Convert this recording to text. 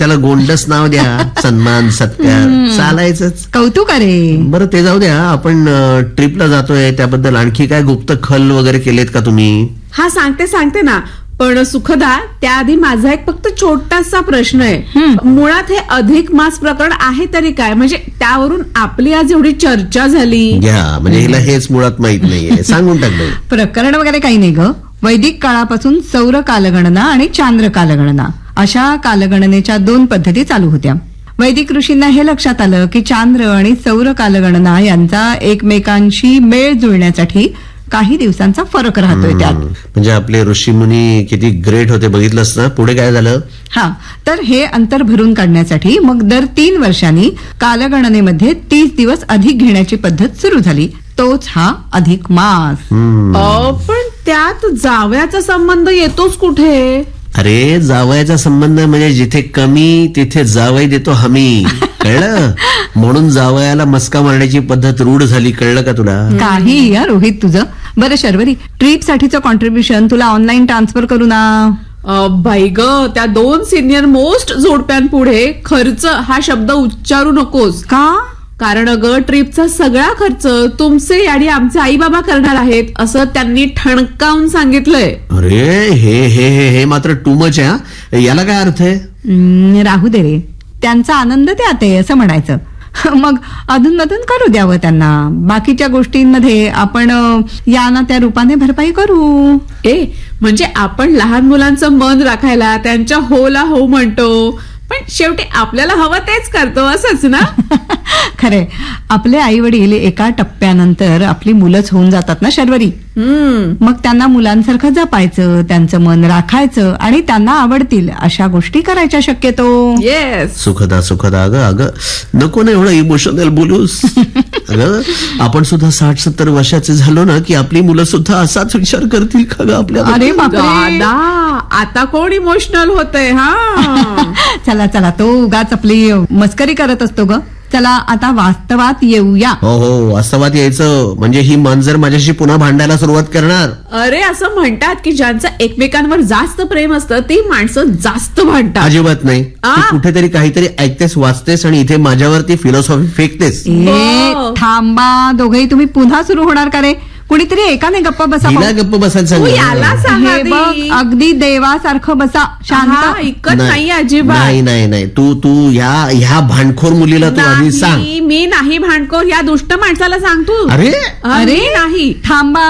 त्याला गोंडस नाव द्या, सन्मान सत्कार चालायचंच. कौतुक अरे. बरं ते जाऊ द्या, आपण ट्रिपला जातोय त्याबद्दल आणखी काय गुप्त खल वगैरे केलेत का तुम्ही? हा सांगते ना, पण सुखदा त्याआधी माझा एक फक्त छोटासा प्रश्न आहे. मुळात हे अधिक मास प्रकरण आहे तरी काय, म्हणजे त्यावरून आपली आज एवढी चर्चा झाली. घ्या, म्हणजे हिला हेच मुळात माहित नाहीये, सांगून टाकलं. प्रकरण वगैरे काही नाही ग. वैदिक काळापासून सौर कालगणना आणि चांद्र कालगणना अशा कालगणनेच्या 2 पद्धती चालू होत्या. वैदिक ऋषींना हे लक्षात आलं की चांद्र आणि सौर कालगणना यांचा एकमेकांशी मेळ जुळण्यासाठी काही दिवसांचा फरक राहतोय त्यात. म्हणजे आपले ऋषीमुनी किती ग्रेट होते बघितलंस ना. पुढे काय झालं? हा, तर हे अंतर भरून काढण्यासाठी मग दर 3 वर्षांनी कालगणनेमध्ये 30 दिवस अधिक घेण्याची पद्धत सुरू झाली. तोच हा अधिक मास. पण त्यात जावयाचा संबंध येतोच कुठे? अरे जावयाचा संबंध म्हणजे जिथे कमी तिथे जावई देतो हमी, कळलं? म्हणून जावयाला मस्का मारण्याची पद्धत रूढ झाली, कळलं का तुला? काही या रोहित तुझं. बरं शर्वरी, ट्रिप साठीचं कॉन्ट्रीब्युशन तुला ऑनलाईन ट्रान्सफर करू ना? बाई ग, त्या 2 सिनियर मोस्ट जोडप्यांपुढे खर्च हा शब्द उच्चारू नकोस. का? कारण अगं ट्रिपचा सगळा खर्च तुमचे आणि आमचे आई बाबा करणार आहेत असं त्यांनी ठणकावून सांगितलंय. अरे हे मात्र टू मच आहे. याला काय अर्थ आहे? राहू दे रे, त्यांचा आनंद त्यात आहे असं म्हणायचं. मग अधूनमधून करू द्यावं त्यांना. बाकीच्या गोष्टींमध्ये आपण या ना त्या रूपाने भरपाई करू. म्हणजे आपण लहान मुलांचं मन राखायला त्यांच्या होला हो म्हणतो, पण शेवटी आपल्याला हवं तेच करतो असंच ना. खरे, आपले आई वडील एका टप्प्यानंतर आपली मुलंच होऊन जातात ना शर्वरी. मग त्यांना मुलांसारखं जपायचं, त्यांचं मन राखायचं आणि त्यांना आवडतील अशा गोष्टी करायच्या शक्यतो. येस सुखदा अगं नको ना एवढं इमोशनल बोलूस. अगं आपण सुद्धा 60-70 वर्षाचे झालो ना की आपली मुलं सुद्धा असाच विचार करतील का ग आपल्या? अरे बापरे, दादा आता कोण इमोशनल होतंय? हा चला तो उगाच आपली मस्करी करत असतो ग. चला आता वास्तवात येऊया. हो वास्तवात यायचं म्हणजे ही मांजर माझ्याशी पुन्हा भांडायला सुरुवात करणार. अरे असं म्हणतात की ज्यांचं एकमेकांवर जास्त प्रेम असतं ती माणसं जास्त भांडतात. अजिबात नाही. तू कुठेतरी काहीतरी ऐकतेस, वाचतेस आणि इथे माझ्यावरती फिलॉसॉफी फेकतेस. थांबा, दोघेही तुम्ही पुन्हा सुरू होणार का रे? कुणीतरी एकाने गप्पा बसा. गप्प बसायचं याला हे बघ, अगदी देवासारखं बसा, शांत. ऐकत नाही अजिबात. नाही तू ह्या भांडखोर मुलीला तू आधी सांग. मी नाही भांडखोर, या दुष्ट माणसाला सांग तू. अरे नाही थांबा.